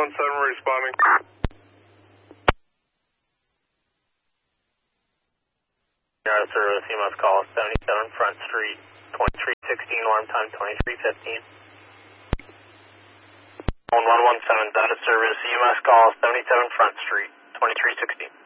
responding. Service, you must call 77 Front Street, 2316, alarm time 2315. 1117, data service, you must call 77 Front Street, 2316.